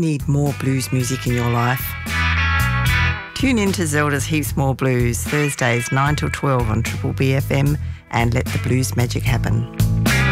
need more blues music in your life? Tune in to Zelda's Heaps More Blues, Thursdays 9 till 12 on Triple BFM, and let the blues magic happen.